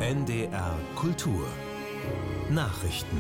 NDR Kultur Nachrichten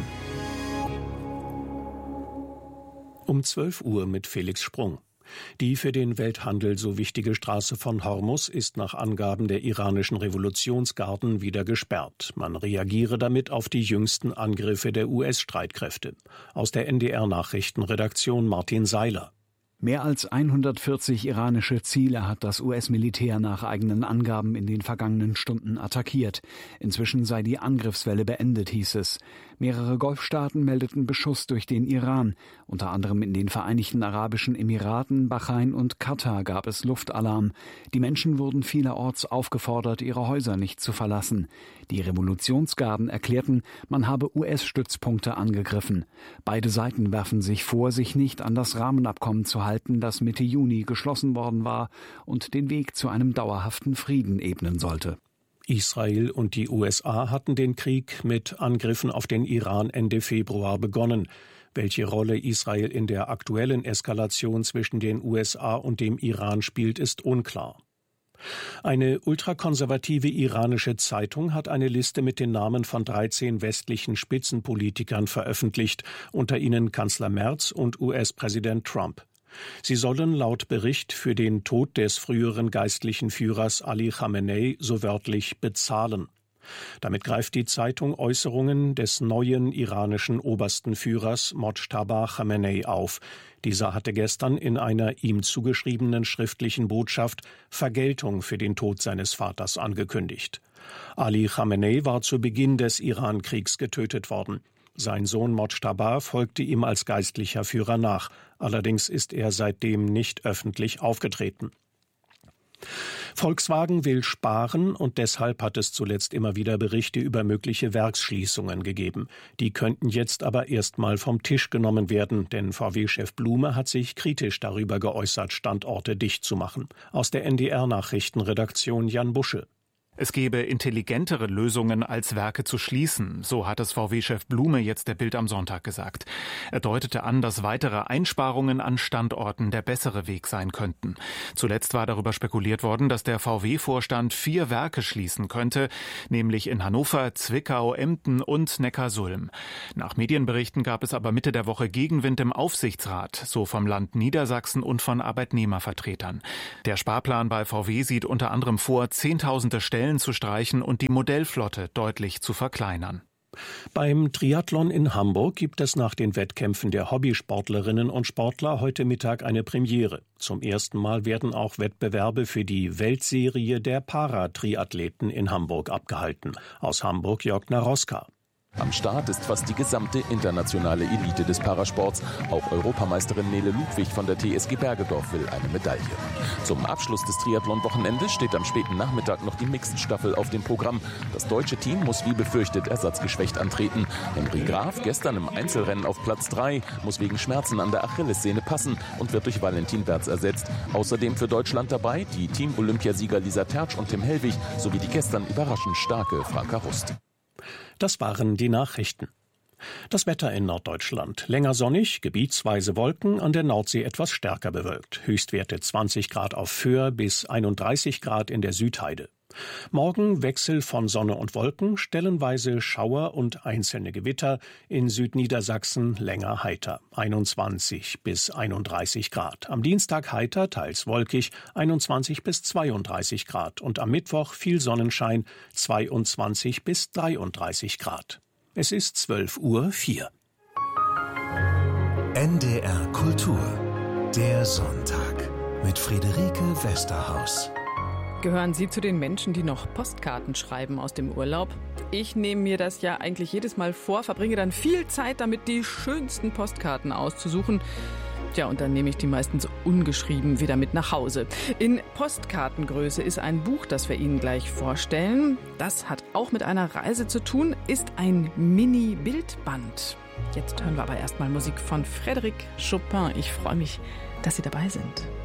Um 12 Uhr mit Felix Sprung. Die für den Welthandel so wichtige Straße von Hormus ist nach Angaben der iranischen Revolutionsgarden wieder gesperrt. Man reagiere damit auf die jüngsten Angriffe der US-Streitkräfte. Aus der NDR-Nachrichtenredaktion Martin Seiler. Mehr als 140 iranische Ziele hat das US-Militär nach eigenen Angaben in den vergangenen Stunden attackiert. Inzwischen sei die Angriffswelle beendet, hieß es. Mehrere Golfstaaten meldeten Beschuss durch den Iran. Unter anderem in den Vereinigten Arabischen Emiraten, Bahrain und Katar gab es Luftalarm. Die Menschen wurden vielerorts aufgefordert, ihre Häuser nicht zu verlassen. Die Revolutionsgarden erklärten, man habe US-Stützpunkte angegriffen. Beide Seiten werfen sich vor, sich nicht an das Rahmenabkommen zu halten, das Mitte Juni geschlossen worden war und den Weg zu einem dauerhaften Frieden ebnen sollte. Israel und die USA hatten den Krieg mit Angriffen auf den Iran Ende Februar begonnen. Welche Rolle Israel in der aktuellen Eskalation zwischen den USA und dem Iran spielt, ist unklar. Eine ultrakonservative iranische Zeitung hat eine Liste mit den Namen von 13 westlichen Spitzenpolitikern veröffentlicht, unter ihnen Kanzler Merz und US-Präsident Trump. Sie sollen laut Bericht für den Tod des früheren geistlichen Führers Ali Khamenei so wörtlich bezahlen. Damit greift die Zeitung Äußerungen des neuen iranischen obersten Führers Mojtaba Khamenei auf. Dieser hatte gestern in einer ihm zugeschriebenen schriftlichen Botschaft Vergeltung für den Tod seines Vaters angekündigt. Ali Khamenei war zu Beginn des Iran-Kriegs getötet worden. Sein Sohn Mojtaba folgte ihm als geistlicher Führer nach. Allerdings ist er seitdem nicht öffentlich aufgetreten. Volkswagen will sparen und deshalb hat es zuletzt immer wieder Berichte über mögliche Werksschließungen gegeben. Die könnten jetzt aber erstmal vom Tisch genommen werden, denn VW-Chef Blume hat sich kritisch darüber geäußert, Standorte dicht zu machen. Aus der NDR-Nachrichtenredaktion Jan Busche. Es gebe intelligentere Lösungen, als Werke zu schließen, so hat es VW-Chef Blume jetzt der Bild am Sonntag gesagt. Er deutete an, dass weitere Einsparungen an Standorten der bessere Weg sein könnten. Zuletzt war darüber spekuliert worden, dass der VW-Vorstand 4 Werke schließen könnte, nämlich in Hannover, Zwickau, Emden und Neckarsulm. Nach Medienberichten gab es aber Mitte der Woche Gegenwind im Aufsichtsrat, so vom Land Niedersachsen und von Arbeitnehmervertretern. Der Sparplan bei VW sieht unter anderem vor, Zehntausende Stellen zu streichen und die Modellflotte deutlich zu verkleinern. Beim Triathlon in Hamburg gibt es nach den Wettkämpfen der Hobbysportlerinnen und Sportler heute Mittag eine Premiere. Zum ersten Mal werden auch Wettbewerbe für die Weltserie der Paratriathleten in Hamburg abgehalten. Aus Hamburg Jörg Naroska. Am Start ist fast die gesamte internationale Elite des Parasports. Auch Europameisterin Nele Ludwig von der TSG Bergedorf will eine Medaille. Zum Abschluss des Triathlon-Wochenendes steht am späten Nachmittag noch die Mixed-Staffel auf dem Programm. Das deutsche Team muss wie befürchtet ersatzgeschwächt antreten. Henry Graf, gestern im Einzelrennen auf Platz 3, muss wegen Schmerzen an der Achillessehne passen und wird durch Valentin Berz ersetzt. Außerdem für Deutschland dabei die Team-Olympiasieger Lisa Tertsch und Tim Hellwig sowie die gestern überraschend starke Franka Rust. Das waren die Nachrichten. Das Wetter in Norddeutschland. Länger sonnig, gebietsweise Wolken, an der Nordsee etwas stärker bewölkt. Höchstwerte 20 Grad auf Föhr bis 31 Grad in der Südheide. Morgen Wechsel von Sonne und Wolken, stellenweise Schauer und einzelne Gewitter, in Südniedersachsen länger heiter, 21 bis 31 Grad. Am Dienstag heiter, teils wolkig, 21 bis 32 Grad und am Mittwoch viel Sonnenschein, 22 bis 33 Grad. Es ist 12:04 Uhr. NDR Kultur, der Sonntag mit Friederike Westerhaus. Gehören Sie zu den Menschen, die noch Postkarten schreiben aus dem Urlaub? Ich nehme mir das ja eigentlich jedes Mal vor, verbringe dann viel Zeit damit, die schönsten Postkarten auszusuchen. Tja, und dann nehme ich die meistens ungeschrieben wieder mit nach Hause. In Postkartengröße ist ein Buch, das wir Ihnen gleich vorstellen. Das hat auch mit einer Reise zu tun, ist ein Mini-Bildband. Jetzt hören wir aber erstmal Musik von Frédéric Chopin. Ich freue mich, dass Sie dabei sind.